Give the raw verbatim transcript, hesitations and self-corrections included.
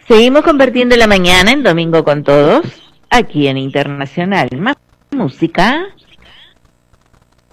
Seguimos compartiendo la mañana en Domingo con Todos, aquí en Internacional. Más música.